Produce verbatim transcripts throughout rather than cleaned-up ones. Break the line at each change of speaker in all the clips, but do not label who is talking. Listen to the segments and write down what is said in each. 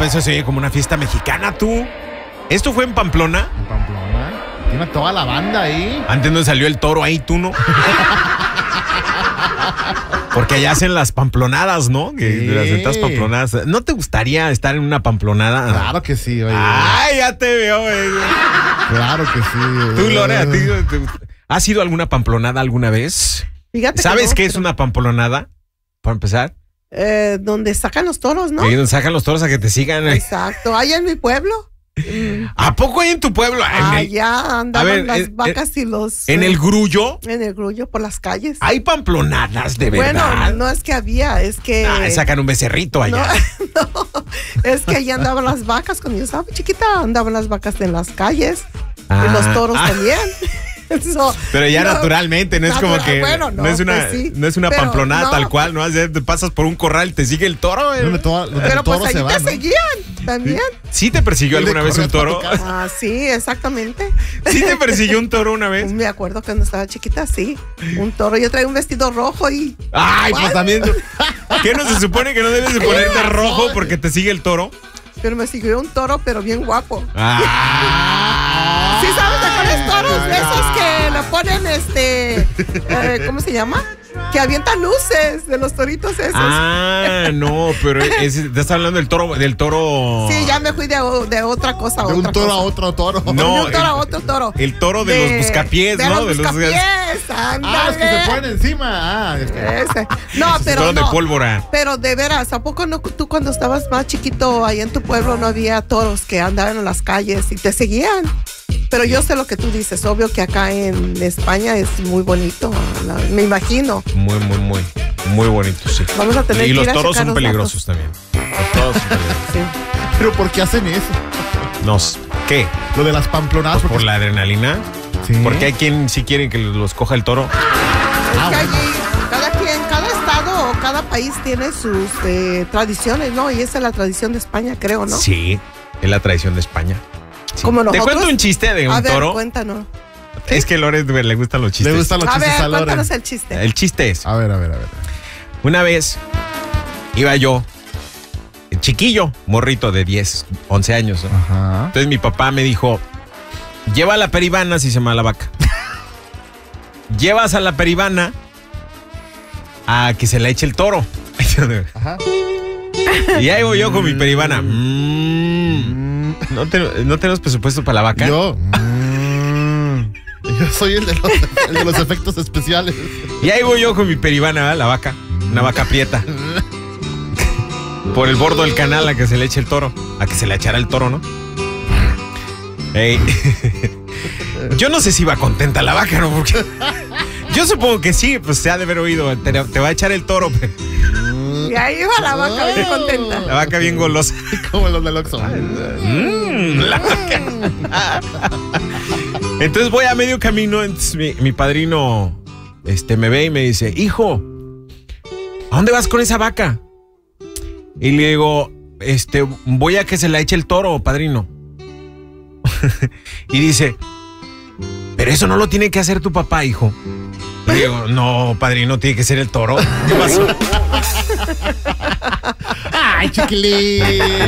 pues eso se oye como una fiesta mexicana, tú. ¿Esto fue en Pamplona?
En Pamplona. Tiene toda la banda ahí.
Antes no salió el toro ahí, tú, ¿no? Porque allá hacen las pamplonadas, ¿no? Que
Sí.
las estas pamplonadas. ¿No te gustaría estar en una pamplonada?
Claro que sí, oye.
Ay, ya te veo, güey.
Claro que sí.
Tú, Lore, ¿a ti te, has ido a alguna pamplonada alguna vez?
Fíjate
¿Sabes
que no,
qué es
pero,
una pamplonada? Para empezar.
eh, donde sacan los toros, ¿no?
Ahí donde sacan los toros a que te sigan.
Exacto. Allá en mi pueblo. Mm.
¿A poco hay en tu pueblo? En el,
Allá andaban
ver,
las
en-
vacas y los...
en
eh,
el grullo
En el grullo por las calles.
hay pamplonadas, de verdad.
Bueno, no es que había, es que...
Ah, sacan un becerrito allá.
No, no, es que allá andaban las vacas. Cuando yo estaba chiquita, andaban las vacas en las calles.
Ah,
y los toros
ah.
también. So,
Pero ya
no,
naturalmente, no es como
natural,
que
bueno,
no,
no,
es una,
pues sí,
no es una
pero
pamplonada
no.
tal cual, ¿no? Te pasas por un corral y te sigue el toro. güey.
Donde todo- donde
Pero
el
pues
toro
allí
se
te
va, ¿no?
seguían también.
¿Sí te persiguió
El de
alguna vez un
correr
toro?
para tu casa.
Ah, sí, exactamente.
¿Sí te persiguió un toro una vez?
Me acuerdo cuando estaba chiquita, sí. Un toro. Yo traía un vestido rojo y...
Ay, pues
¿Cuál?
también. ¿Qué no se supone que no debes de ponerte rojo porque te sigue el toro?
Pero me siguió un toro, pero bien guapo.
Ah.
¿Sí sabes de cuáles toros? De esos que le ponen, este... eh, ¿cómo se llama? Que avientan luces de los toritos esos.
Ah, no, pero es, estás hablando del toro, del toro.
Sí, ya me fui de, o- de otra cosa a
De un
otra
toro
cosa.
a otro toro.
No,
de un toro
el-
a otro toro.
el toro de los buscapiés,
de
¿no?
Los
De los-
buscapiés,
Ah,
ándale.
los que se ponen encima. Ah, es que-
Ese. No, pero
toro de
no.
pólvora.
Pero de veras, ¿a poco no tú cuando estabas más chiquito ahí en tu pueblo no había toros que andaban en las calles y te seguían? Pero yo sé lo que tú dices, obvio que acá en España es muy bonito, la- me imagino.
Muy, muy, muy, muy bonito, sí.
Vamos a tener
Y
que
los
ir a
toros
checar
son
los
peligrosos también. Los toros son peligrosos.
Sí.
Pero ¿por qué hacen eso?
Nos, ¿qué?
Lo de las pamplonadas.
¿Por
porque-
la adrenalina?
Sí.
Porque hay quien sí quiere que los coja el toro.
Es
Ah,
que
bueno.
allí, cada quien, cada estado o cada país tiene sus eh, tradiciones, ¿no? Y esa es la tradición de España, creo, ¿no?
Sí, es la tradición de España. Sí.
Como
Te
nosotros.
cuento un chiste de un
A ver,
toro.
cuéntanos.
Es que a Lore le gustan los chistes.
Le gustan los
A
chistes
ver,
a Lore.
cuéntanos el chiste.
El chiste es,
A ver, a ver, a ver.
una vez iba yo, chiquillo, morrito de diez, once años, ¿no?
Ajá.
Entonces mi papá me dijo, lleva la peribana si se llama la vaca. Llevas a la peribana a que se la eche el toro.
Ajá.
Y ahí voy yo con mi peribana. Mm. ¿No, te- ¿No tenemos presupuesto para la vaca?
Yo. mm, yo soy el de, los, el de los efectos especiales.
Y ahí voy yo con mi peribana, ¿verdad? La vaca. Una vaca prieta. Por el bordo del canal a que se le eche el toro. A que se le echara el toro, ¿no? Ey. Yo no sé si iba contenta la vaca, ¿no? Porque yo supongo que sí, pues se ha de haber oído. Te, te va a echar el toro.
Y ahí va la vaca bien contenta.
La vaca bien golosa.
Como los del Oxxo.
Mm, la vaca. Entonces voy a medio camino. Entonces mi, mi padrino este, me ve y me dice, hijo, ¿a dónde vas con esa vaca? Y le digo, este, voy a que se la eche el toro, padrino. Y dice, pero eso no lo tiene que hacer tu papá, hijo. Y digo, no, padrino, tiene que ser el toro. ¿Qué pasó?
¡Ay, chiquilín!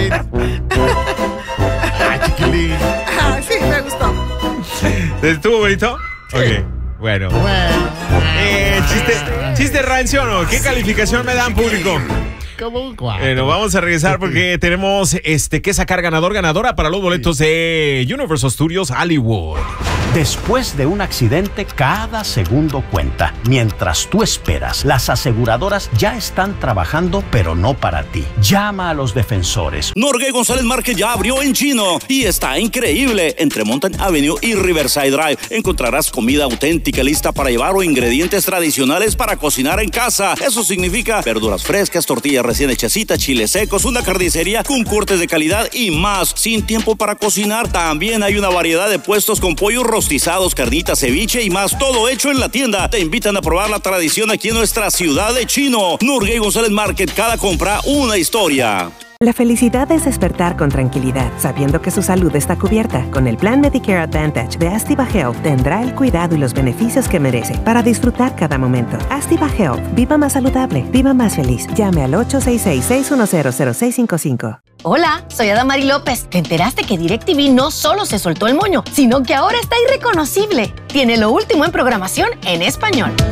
¡Ay, chiquilín!
Ah, sí, me gustó.
¿Estuvo bonito? Ok, bueno.
Bueno.
Eh, chiste, chiste rancio, ¿o no? ¿Qué calificación me dan, público?
Como un cuatro.
Bueno, vamos a regresar porque tenemos este que sacar ganador, ganadora para los boletos de Universal Studios Hollywood.
Después de un accidente, cada segundo cuenta. Mientras tú esperas, las aseguradoras ya están trabajando, pero no para ti. Llama a los defensores.
Norgay González Márquez ya abrió en Chino y está increíble. Entre Mountain Avenue y Riverside Drive encontrarás comida auténtica lista para llevar o ingredientes tradicionales para cocinar en casa. Eso significa verduras frescas, tortillas recién hechecitas, chiles secos, una carnicería con cortes de calidad y más. Sin tiempo para cocinar, también hay una variedad de puestos con pollo rostizados, carnitas, ceviche y más, todo hecho en la tienda. Te invitan a probar la tradición aquí en nuestra ciudad de Chino. Norgay González Market, cada compra una historia.
La felicidad es despertar con tranquilidad, sabiendo que su salud está cubierta. Con el plan Medicare Advantage de Astiva Health tendrá el cuidado y los beneficios que merece para disfrutar cada momento. Astiva Health, viva más saludable, viva más feliz. Llame al ocho seis seis, seis uno cero, cero seis cinco cinco.
Hola, soy Adamari López. ¿Te enteraste que DirecTV no solo se soltó el moño, sino que ahora está irreconocible? Tiene lo último en programación en español.